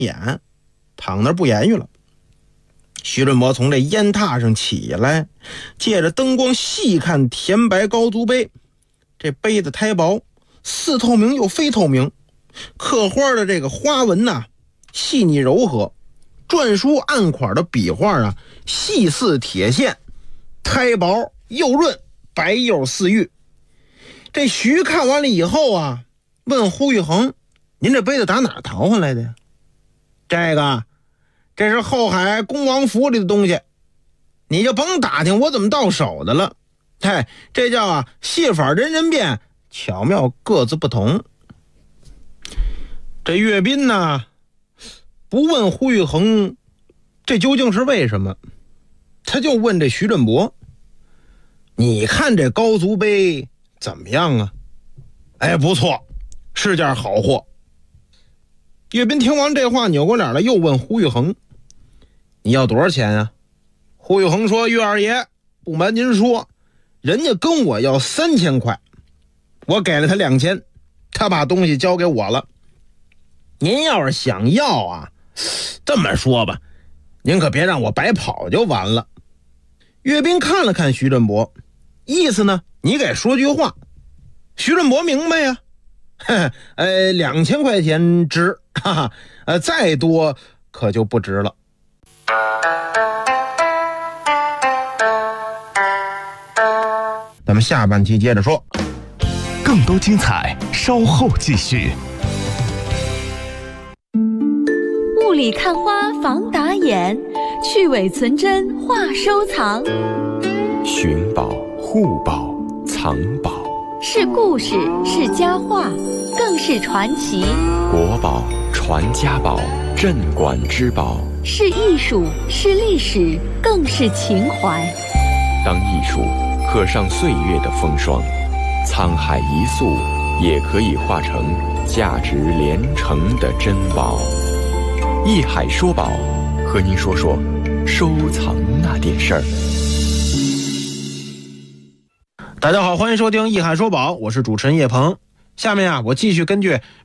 眼，躺那儿不言语了。徐振博从这烟榻上起来，借着灯光细看甜白高足杯，这杯子胎薄，似透明又非透明，刻花的这个花纹呐，细腻柔和，篆书暗款的笔画啊，细似铁线，胎薄又润，白釉似玉。这徐看完了以后啊，问胡玉衡：“您这杯子打哪儿淘回来的呀？”“这是后海恭王府里的东西，你就甭打听我怎么到手的了。这叫啊戏法人人变，巧妙各自不同。”这岳斌呢，不问胡玉衡这究竟是为什么，他就问这徐振博：“你看这高足杯怎么样啊？”“不错，是件好货。”岳斌听完这话，扭过脸来又问胡玉衡：“你要多少钱啊？”胡玉衡说：“岳二爷，不瞒您说，人家跟我要3000块，我给了他2000，他把东西交给我了。您要是想要啊，这么说吧，您可别让我白跑就完了。”岳斌看了看徐振博，意思呢，你给说句话。徐振博明白呀，2000块钱值，再多可就不值了。咱们下半期接着说， 更多精彩稍后继续。 雾里看花防打眼，去伪存真话收藏。 寻宝、护宝、藏宝， 是故事，是佳话，更是传奇。 国宝、传家宝、镇馆之宝， 是艺术，是历史，更是情怀。 当艺术刻上岁月的风霜，沧海一粟也可以化成价值连城的珍宝。艺海说宝，和您说说收藏那点事儿。 大家好，欢迎收听艺海说宝，我是主持人叶鹏。下面啊，我继续根据